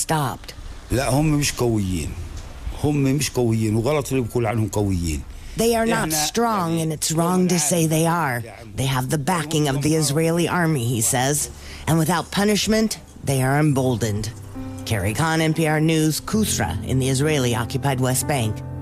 stopped. لا هم مش قويين. هم مش قويين وغلط اللي بيقول عنهم قويين. They are not strong, and it's wrong to say they are. They have the backing of the Israeli army, he says. And without punishment, they are emboldened. Carrie Khan, NPR News, Kusra, in the Israeli-occupied West Bank.